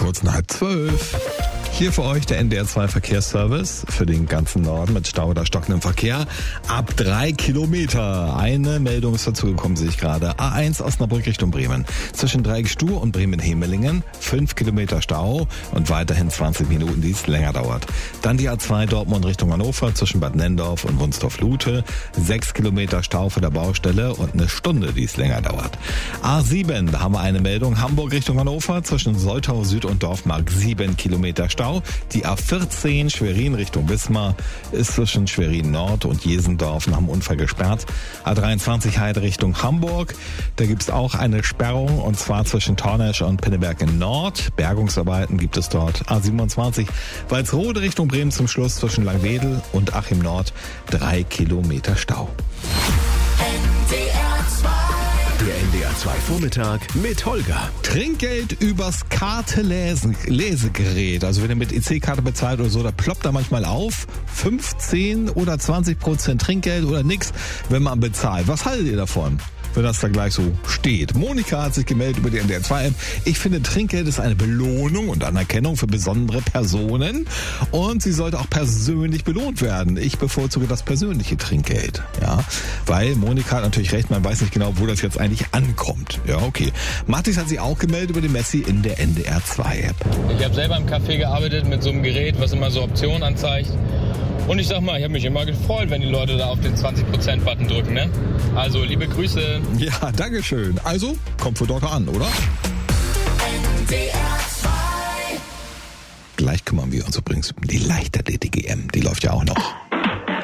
kurz nach 11:30. Hier für euch der NDR 2 Verkehrsservice für den ganzen Norden mit Stau oder stockendem Verkehr. Ab 3 Kilometer. Eine Meldung ist dazugekommen, sehe ich gerade. A1 Osnabrück Richtung Bremen. Zwischen Dreieckstuhr und Bremen-Hemelingen 5 Kilometer Stau und weiterhin 20 Minuten, die es länger dauert. Dann die A2 Dortmund Richtung Hannover zwischen Bad Nendorf und Wunstorf-Lute. 6 Kilometer Stau vor der Baustelle und eine Stunde, die es länger dauert. A7, da haben wir eine Meldung. Hamburg Richtung Hannover zwischen Soltau Süd und Dorfmark 7 Kilometer Stau. Die A14 Schwerin Richtung Wismar ist zwischen Schwerin Nord und Jesendorf nach dem Unfall gesperrt. A23 Heide Richtung Hamburg, da gibt es auch eine Sperrung und zwar zwischen Tornesch und Pinneberg in Nord. Bergungsarbeiten gibt es dort. A27 Walsrode Richtung Bremen zum Schluss zwischen Langwedel und Achim Nord 3 Kilometer Stau. Der NDR 2 Vormittag mit Holger. Trinkgeld übers Karte-Lesegerät. Also wenn ihr mit EC-Karte bezahlt oder so, da ploppt da manchmal auf 15 oder 20% Trinkgeld oder nix, wenn man bezahlt. Was haltet ihr davon, wenn das da gleich so steht? Monika hat sich gemeldet über die NDR 2-App. Ich finde, Trinkgeld ist eine Belohnung und Anerkennung für besondere Personen und sie sollte auch persönlich belohnt werden. Ich bevorzuge das persönliche Trinkgeld, ja, weil Monika hat natürlich recht, man weiß nicht genau, wo das jetzt eigentlich ankommt. Ja, okay. Mathis hat sich auch gemeldet über den Messi in der NDR 2-App. Ich habe selber im Café gearbeitet mit so einem Gerät, was immer so Optionen anzeigt. Und ich sag mal, ich habe mich immer gefreut, wenn die Leute da auf den 20%-Button drücken, ne? Also, liebe Grüße. Ja, dankeschön. Also, kommt für Doktor an, oder? NDR 2. Gleich kümmern wir uns übrigens um die Leichtathletik-EM. Die läuft ja auch noch.